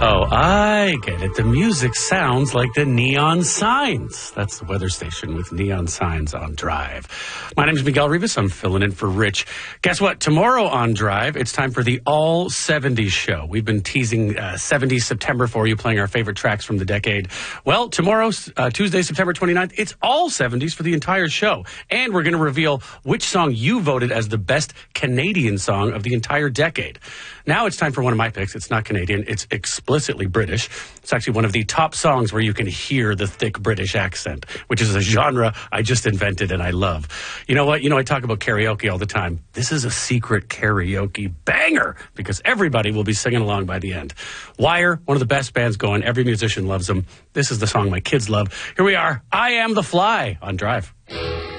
Oh, I get it. The music sounds like the neon signs. That's the weather station with neon signs on Drive. My name is Miguel Rivas. I'm filling in for Rich. Guess what? Tomorrow on Drive, it's time for the All 70s show. We've been teasing 70s September for you, playing our favorite tracks from the decade. Well, tomorrow, Tuesday, September 29th, it's all 70s for the entire show. And we're going to reveal which song you voted as the best Canadian song of the entire decade. Now it's time for one of my picks. It's not Canadian. It's explicitly British. It's actually one of the top songs where you can hear the thick British accent, which is a genre I just invented and I love. You know what? I talk about karaoke all the time. This is a secret karaoke banger because everybody will be singing along by the end. Wire, one of the best bands going. Every musician loves them. This is the song my kids love. Here we are. I Am the Fly on Drive.